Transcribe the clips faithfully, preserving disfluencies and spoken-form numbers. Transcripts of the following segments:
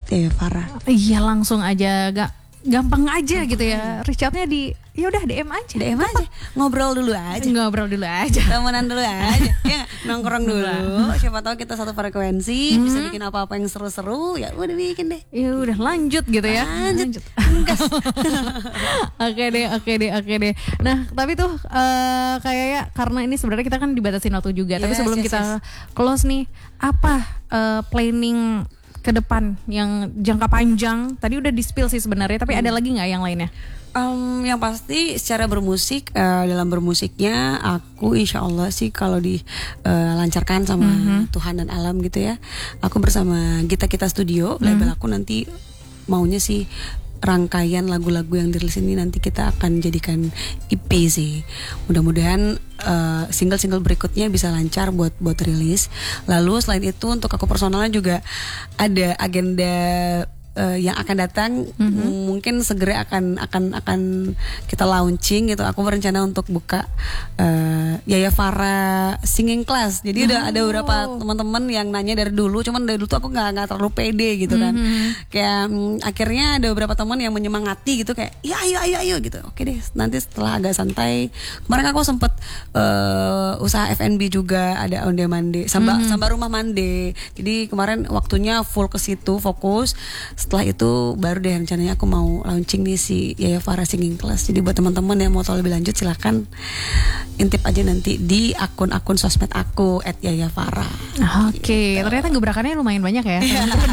Yaya Farah. Iya, langsung aja, gak gampang aja gampang gitu ya. Reach out-nya di ya udah D M aja. D M aja. Ngobrol dulu aja. Ngobrol dulu aja. Temenan dulu aja. Ya, nongkrong dulu. Siapa tahu kita satu frekuensi, hmm. bisa bikin apa-apa yang seru-seru, ya udah bikin deh. Ya udah lanjut gitu ya. Lanjut. Oke deh, oke deh, oke deh. Nah, tapi tuh uh, kayaknya karena ini sebenarnya kita kan dibatasin waktu juga. Yes, tapi sebelum yes, kita yes. close nih, apa uh, planning ke depan yang jangka panjang? Tadi udah di-spill sih sebenarnya, tapi hmm. ada lagi nggak yang lainnya? Um, yang pasti secara bermusik, uh, dalam bermusiknya aku insya Allah sih kalau dilancarkan uh, sama mm-hmm. Tuhan dan alam gitu ya, aku bersama Gita Kita Studio, mm-hmm. label aku nanti maunya sih rangkaian lagu-lagu yang dirilis ini nanti kita akan jadikan E P sih. Mudah-mudahan uh, single-single berikutnya bisa lancar buat buat rilis. Lalu selain itu untuk aku personalnya juga ada agenda Uh, yang akan datang, mm-hmm. mungkin segera akan akan akan kita launching gitu. Aku berencana untuk buka uh, Yaya Farah singing class. Jadi oh. udah ada beberapa teman-teman yang nanya dari dulu, cuman dari dulu tuh aku nggak nggak terlalu pede gitu kan. Mm-hmm. Kayak um, akhirnya ada beberapa teman yang menyemangati gitu, kayak ya ayo ayo ayo gitu. Oke deh, nanti setelah agak santai. Kemarin aku sempet uh, usaha F and B juga, ada on demand day, samba mm-hmm. samba rumah mande. Jadi kemarin waktunya full ke situ, fokus. Setelah itu baru deh rencananya aku mau launching nih si Yaya Farah Singing Class. Jadi buat teman-teman yang mau tahu lebih lanjut silakan intip aja nanti di akun-akun sosmed aku et Yaya Farah. Oke, okay. gitu. Ternyata gebrakannya lumayan banyak ya.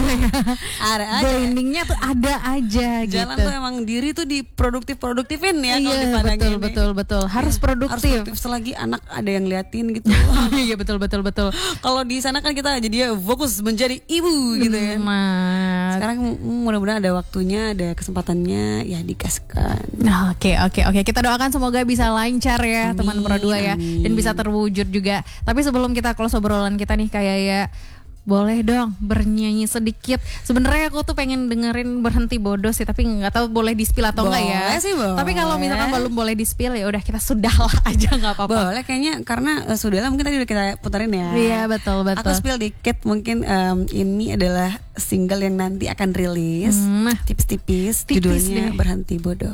Ada aja. Brandingnya tuh ada aja. Jalan gitu. tuh emang diri tuh di produktif-produktifin ya. Iya betul ini. betul betul harus produktif. Harus produktif selagi anak ada yang liatin gitu. Iya betul betul betul. Kalau di sana kan kita jadi fokus menjadi ibu gitu ya. Mas. Sekarang mudah-mudahan ada waktunya, ada kesempatannya, ya dikasihkan. Oke oke oke kita doakan semoga bisa lancar ya amin, teman Pro dua ya, amin. Dan bisa terwujud juga. Tapi sebelum kita close obrolan kita nih kayak ya, boleh dong bernyanyi sedikit. Sebenarnya aku tuh pengen dengerin Berhenti Bodoh sih, tapi nggak tahu boleh di-spill atau enggak ya. Sih, boleh. Tapi kalau misalkan belum boleh di-spill ya udah kita sudahlah aja nggak apa-apa. Boleh kayaknya karena uh, sudahlah mungkin tadi udah kita puterin ya. Iya betul betul. Aku spill dikit mungkin um, ini adalah single yang nanti akan rilis. Hmm. Tipis-tipis judulnya deh. Berhenti Bodoh.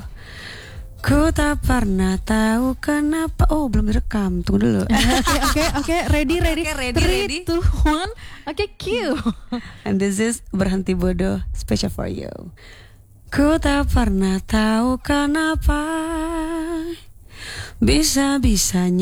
Ku tak pernah tahu kenapa. Oh belum direkam, tunggu dulu. Oke oke oke ready ready okay, ready ready two one oke cue. And this is Berhenti Bodoh special for you. Ku tak pernah tahu kenapa bisa bisanya